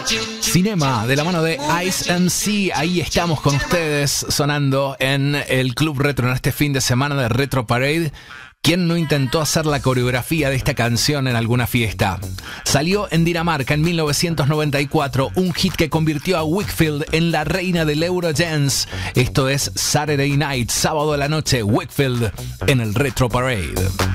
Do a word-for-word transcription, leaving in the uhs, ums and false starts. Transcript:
Cinema, de la mano de Ice M C. Ahí estamos con ustedes, sonando en el Club Retro en este fin de semana de Retro Parade. ¿Quién no intentó hacer la coreografía de esta canción en alguna fiesta? Salió en Dinamarca en mil novecientos noventa y cuatro, un hit que convirtió a Wakefield en la reina del Eurodance. Esto es Saturday Night, sábado de la noche, Wakefield en el Retro Parade.